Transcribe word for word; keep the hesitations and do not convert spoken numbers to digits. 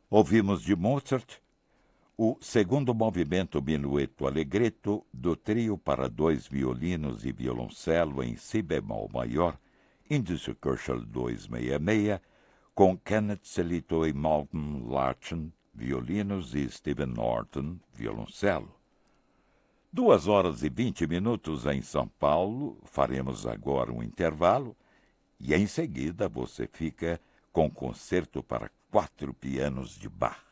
Ouvimos de Mozart o segundo movimento Minueto Allegretto do trio para dois violinos e violoncelo em si bemol maior, Indische-Köchel duzentos e sessenta e seis, com Kenneth Selito e Malcolm Larchen, violinos, e Stephen Norton, violoncelo. Duas horas e vinte minutos em São Paulo, faremos agora um intervalo, e em seguida você fica com concerto para quatro pianos de Bach.